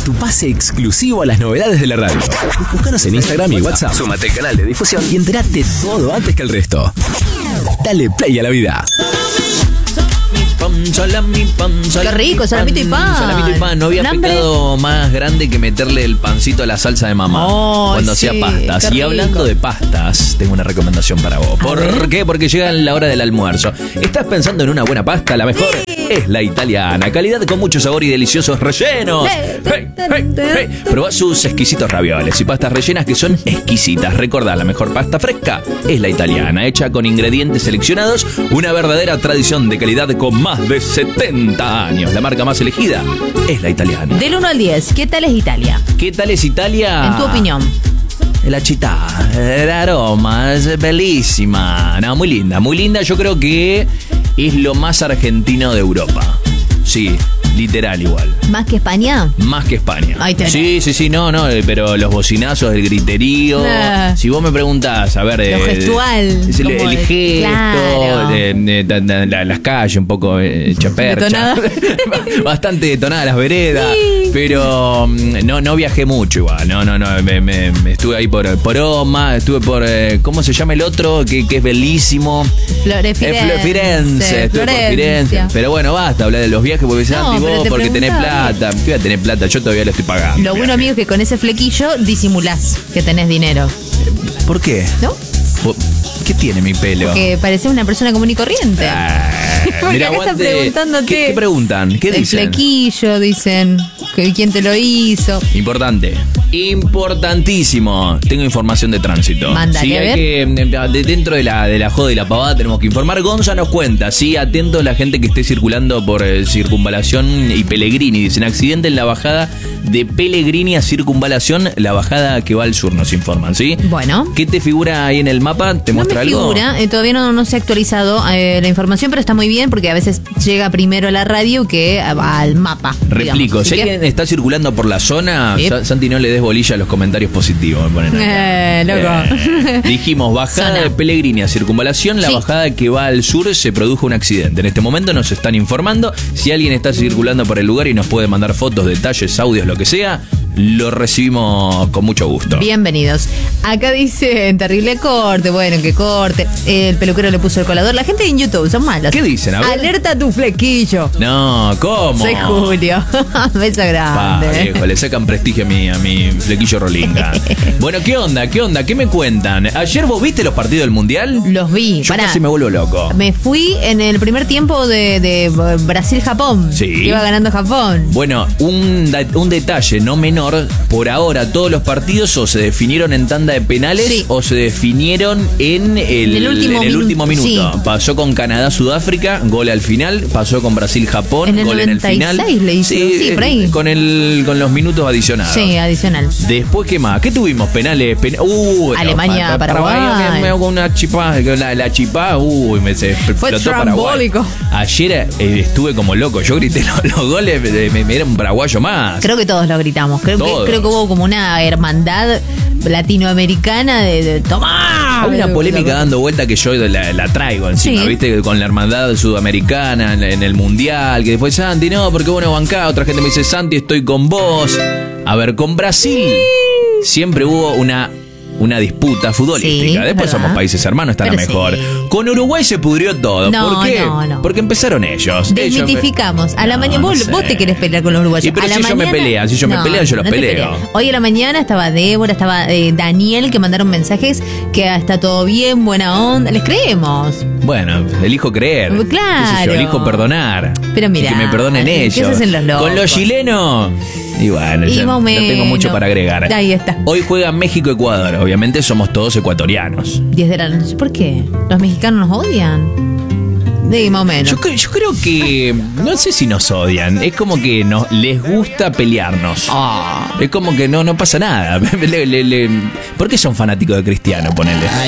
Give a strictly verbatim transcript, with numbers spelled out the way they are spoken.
tu pase exclusivo a las novedades de la radio. Búscanos en Instagram y WhatsApp. Súmate al canal de difusión y enterate todo antes que el resto. Dale play a la vida. Salami, pan, salami, Qué rico, salamito y pan. Salamito y pan. No había ¿Un hambre? pecado más grande que meterle el pancito a la salsa de mamá Oh, cuando sí, hacía pastas. qué Y hablando rico. de pastas, tengo una recomendación para vos. A ¿Por ver. qué? Porque llega la hora del almuerzo. ¿Estás pensando en una buena pasta? La mejor es la italiana. Calidad con mucho sabor y deliciosos rellenos. Eh, Hey, hey, hey. Probá sus exquisitos ravioles y pastas rellenas que son exquisitas. Recordá, la mejor pasta fresca es la italiana, hecha con ingredientes seleccionados, una verdadera tradición de calidad con más de setenta años. La marca más elegida es la italiana. Del uno al diez, ¿qué tal es Italia? ¿Qué tal es Italia? En tu opinión. La città, la Roma, es bellísima. No, muy linda, muy linda. Yo creo que es lo más argentino de Europa. Sí, literal igual. ¿Más que España? Más que España. Ahí tenés. Sí, sí, sí, no, no, pero los bocinazos, el griterío. Ah. Si vos me preguntás, a ver. Lo eh, gestual, es el, como el de- gesto, claro. de- de- de- de- la- las calles, un poco eh, chapercha. Detonada. Bastante detonadas las veredas. Sí. Pero mm, no, no viajé mucho igual. No, no, no. Me, me- me estuve ahí por, por Roma, estuve por. eh, ¿Cómo se llama el otro? Que, que es bellísimo. Flore Eh, Firenze. Flo- Firenze, estuve por Firenze. Pero bueno, basta hablar de los viajes porque No, Santi, pero vos te porque tenés preguntaba. plata. ¿Qué voy a tener plata? Yo todavía lo estoy pagando. Lo bueno, amigo, es que con ese flequillo disimulás que tenés dinero, ¿Por qué? ¿no? Po- ¿Qué tiene mi pelo? Que pareces una persona común y corriente. Ah, Porque mira, acá están aguante. preguntándote. ¿Qué, qué preguntan? ¿Qué El dicen? flequillo, dicen. Que ¿Quién te lo hizo? Importante. Importantísimo. Tengo información de tránsito. Mándale, Sí, a hay ver. que, de- dentro de la, de la joda y la pavada tenemos que informar. Gonza nos cuenta, sí, atento a la gente que esté circulando por eh, Circunvalación y Pellegrini. Dicen accidente en la bajada de Pellegrini a Circunvalación, la bajada que va al sur, nos informan, ¿sí? Bueno. ¿Qué te figura ahí en el mapa? ¿Te No muestra me algo? figura, eh, todavía no, no se ha actualizado eh, la información, pero está muy bien porque a veces llega primero a la radio que a- al mapa. Replico, digamos. si Así que- alguien está circulando por la zona, Yep. Sa- Santi, no le des bolilla a los comentarios positivos. Me ponen acá. Eh, loco. Eh, dijimos, bajada Zona. de Pellegrini a Circunvalación, la Sí. bajada que va al sur se produjo un accidente. En este momento nos están informando. Si alguien está circulando por el lugar y nos puede mandar fotos, detalles, audios, lo que sea, lo recibimos con mucho gusto. Bienvenidos. Acá dice en terrible corte, bueno, que corte. El peluquero le puso el colador. La gente en YouTube son malos. ¿Qué dicen? A ver. Alerta a tu flequillo. No, ¿cómo? Soy Julio. Beso Pa, grande. viejo, le sacan prestigio a mi, a mi flequillo rolinga. Bueno, ¿qué onda? ¿Qué onda? ¿Qué me cuentan? ¿Ayer vos viste los partidos del Mundial? Los vi. Yo Pará. casi me vuelvo loco. Me fui en el primer tiempo de, de Brasil-Japón. Sí. Iba ganando Japón. Bueno, un, da- un detalle no menor, por ahora todos los partidos o se definieron en tanda de penales Sí. o se definieron en el, En el último en el minu- último minuto. sí. Pasó con Canadá-Sudáfrica, gol al final, pasó con Brasil-Japón, En el gol en el noventa y final. seis le hizo, sí, por ahí. Con, el, con los minutos adicionados. Sí, adicional. Después, ¿qué más? ¿Qué tuvimos? Penales. Pen- uh, no, Alemania, pa- pa- Paraguay. Me, me hago una chipá. La, la chipá, uy, me se Fue explotó Paraguay. trambólico. Ayer eh, estuve como loco. Yo grité los, los goles, me, me- me era un paraguayo más. Creo que todos lo gritamos. Creo que, Todos. creo que hubo como una hermandad latinoamericana de, de ¡tomá! Hay una polémica dando vuelta que yo la, la traigo encima, Sí. ¿viste? Con la hermandad sudamericana en, en el mundial, que después Santi, no, porque bueno, bancá. Otra gente me dice, Santi, estoy con vos. A ver, con Brasil siempre hubo una, una disputa futbolística. Sí, Después ¿verdad? somos países hermanos, están a Pero mejor. sí. Con Uruguay se pudrió todo. No, ¿Por qué? no, no. Porque empezaron ellos. Desmitificamos. A la No, mañana, no vos, sé. vos te querés pelear con los uruguayos. Y pero a la si ellos me mañana, pelean, si ellos me pelean, yo los te peleo. pelees. Hoy a la mañana estaba Débora, estaba eh, Daniel, que mandaron mensajes que está todo bien, buena onda. Les creemos. Bueno, elijo creer. Claro. Qué sé yo, elijo perdonar. Pero mirá, Y que me perdonen ¿qué ellos. se hacen los locos? Con los chilenos. Y bueno, Y ya más o no tengo menos. mucho para agregar. Ahí está. Hoy juega México-Ecuador. Obviamente somos todos ecuatorianos. diez de la noche. ¿Por qué? ¿Los mexicanos nos odian? Sí, más o menos. Yo, cre- yo creo que. No sé si nos odian. Es como que nos, les gusta pelearnos. Ah. Es como que no, no pasa nada. Le- le- le- ¿Por qué son fanáticos de Cristiano? Ponele.